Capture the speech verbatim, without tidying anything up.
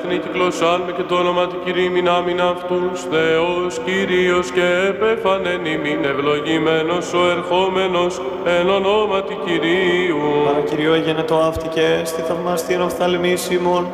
έθνη κυκλωσάλμε και το όνομα του Κυρίου μην άμυνα αυτούς. Θεός, Κύριος και επεφανέν ημίν ευλογημένος ο ερχόμενος εν ονόματι Κυρίου. Παρακυριό γένετο αυτή και στη θαυμαστήν οφθαλμής ημών,